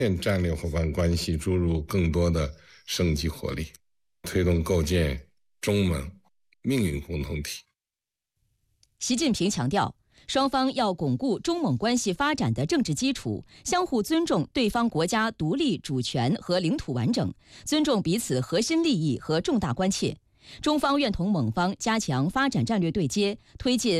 现战略伙伴关系注入更多的生机活力，推动构建中蒙命运共同体。 习近平强调，双方要巩固中蒙关系发展的政治基础，相互尊重对方国家独立主权和领土完整，尊重彼此核心利益和重大关切。中方愿同蒙方加强发展战略对接，推进